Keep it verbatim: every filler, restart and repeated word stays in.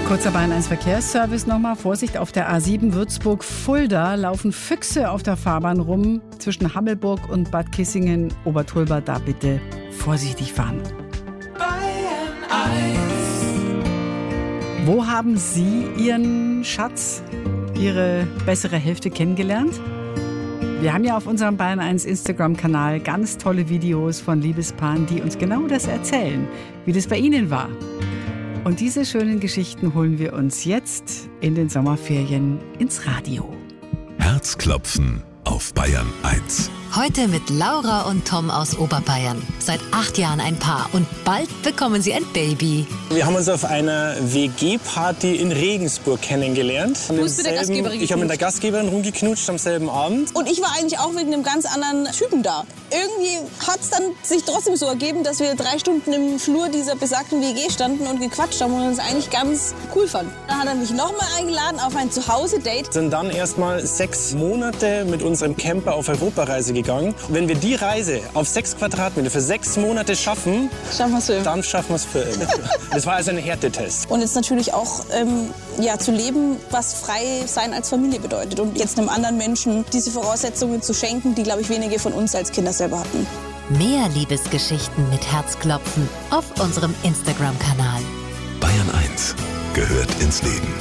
Kurzer Bayern eins Verkehrsservice nochmal. Vorsicht, auf der A sieben Würzburg-Fulda laufen Füchse auf der Fahrbahn rum. Zwischen Hammelburg und Bad Kissingen-Obertulba, da bitte vorsichtig fahren. Bayern eins. Wo haben Sie Ihren Schatz, Ihre bessere Hälfte kennengelernt? Wir haben ja auf unserem Bayern eins Instagram-Kanal ganz tolle Videos von Liebespaaren, die uns genau das erzählen, wie das bei Ihnen war. Und diese schönen Geschichten holen wir uns jetzt in den Sommerferien ins Radio. Herzklopfen auf Bayern eins. Heute mit Laura und Tom aus Oberbayern. Seit acht Jahren ein Paar und bald bekommen sie ein Baby. Wir haben uns auf einer W G-Party in Regensburg kennengelernt. Du bist mit der Gastgeberin Ich habe mit der Gastgeberin rumgeknutscht am selben Abend. Und ich war eigentlich auch wegen einem ganz anderen Typen da. Irgendwie hat es dann sich trotzdem so ergeben, dass wir drei Stunden im Flur dieser besagten W G standen und gequatscht haben und uns eigentlich ganz cool fanden. Dann hat er mich nochmal eingeladen auf ein Zuhause-Date. Sind dann erst mal sechs Monate mit unserem Camper auf Europareise gegangen. Wenn wir die Reise auf sechs Quadratmeter für sechs Monate schaffen, Schaffen wir's für immer. dann schaffen wir es für immer. Das war also ein Härtetest. Und jetzt natürlich auch ähm, ja, zu leben, was frei sein als Familie bedeutet. Und jetzt einem anderen Menschen diese Voraussetzungen zu schenken, die, glaube ich, wenige von uns als Kinder selber hatten. Mehr Liebesgeschichten mit Herzklopfen auf unserem Instagram-Kanal. Bayern eins gehört ins Leben.